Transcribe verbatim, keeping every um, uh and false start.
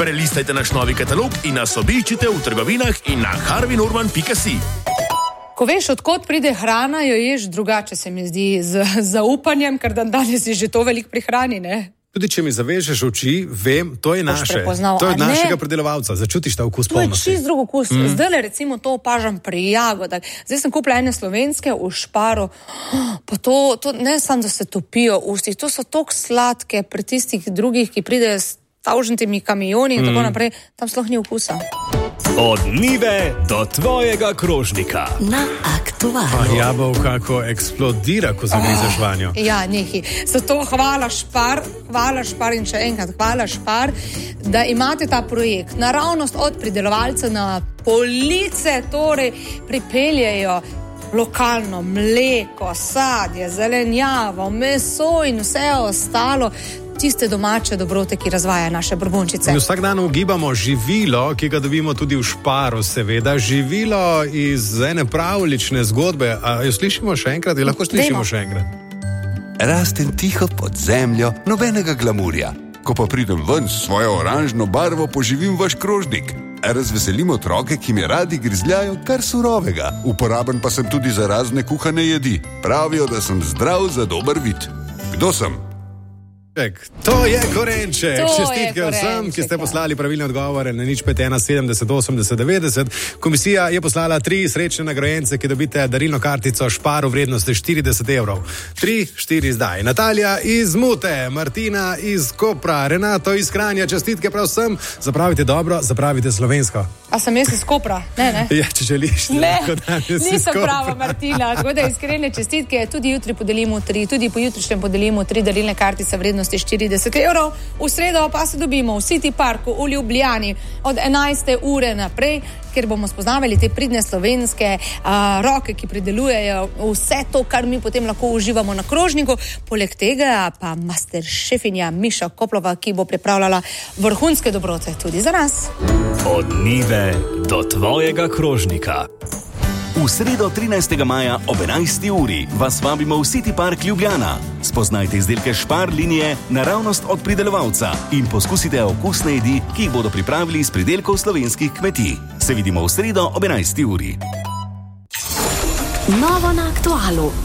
Prelistajte naš novi katalog in nas obiščite v trgovinah in na harvey norman pika si. Ko veš, odkot pride hrana, jo ješ drugače, se mi zdi, z zaupanjem, ker dan danes je že to veliko pri hrani, ne? Tudi če mi zavežeš oči, vem, to je naše. To je od našega predelovalca. Začutiš ta okus polnosti. To je čist drug okus. Mm. Zdaj le recimo to opažam pri jagodah. Zdaj sem kupila ene slovenske v Šparu. Pa to, to ne samo, da se topijo v ustih, to so toliko sladke pri tistih drugih, ki pridejo s tavžentimi kamioni in mm. tako naprej. Tam sploh ni okusa. Od njive do tvojega krožnika. Na Aktualno. Ah, jabolka, ko eksplodira, ko zagrizeš vanjo. Oh, ja, nekaj. Zato hvala Špar, hvala Špar in še enkrat hvala Špar, da imate ta projekt. Naravnost od pridelovalca na police, torej pripeljejo lokalno mleko, sadje, zelenjavo, meso in vse ostalo. Tiste domače dobrote, ki razvaja naše brbončice. In vsak dan ugibamo živilo, ki ga dobimo tudi v Šparu, seveda. Živilo iz ene pravlične zgodbe. A jo slišimo še enkrat? Jo lahko slišimo Dejmo. še enkrat? Rastem tiho pod zemljo, nobenega glamurja. Ko pa pridem ven s svojo oranžno barvo, poživim vaš krožnik. Razveselim otroke, ki mi radi grizljajo kar surovega. Uporaben pa sem tudi za razne kuhane jedi. Pravijo, da sem zdrav za dober vid. Kdo sem? To je korenček. To Čestitke je vsem, ki ste poslali pravilne odgovore na nič pet ena sedemdeset osemdeset devetdeset. Komisija je poslala tri srečne nagrajence, ki dobite darilno kartico Špar v vrednosti štirideset evrov. Tri, štiri zdaj. Natalija iz Mute, Martina iz Kopra, Renato iz Kranja. Čestitke prav vsem. Zapravite dobro, zapravite slovensko. A sem jaz iz Kopra? Ne, ne. Ja, če želiš. Ne, nisem prava Martina. Tako da iskrene čestitke. Tudi jutri podelimo tri, tudi pojutrišnjem podelimo tri darilne kartice vrednosti štirideset evrov. V sredo pa se dobimo v City Parku v Ljubljani od enajste ure naprej, kjer bomo spoznavali te pridne slovenske a, roke, ki pridelujejo vse to, kar mi potem lahko uživamo na krožniku. Poleg tega pa master šefinja Miša Koplova, ki bo pripravljala vrhunske dobrote tudi za nas. Od njive do tvojega krožnika. V sredo trinajstega maja ob enajsti uri vas vabimo v City Park Ljubljana. Spoznajte izdelke Špar linije naravnost od pridelovalca in poskusite okusne jedi, ki jih bodo pripravili iz pridelkov slovenskih kmetij. Se vidimo v sredo ob enajsti uri. Novo na Aktualu.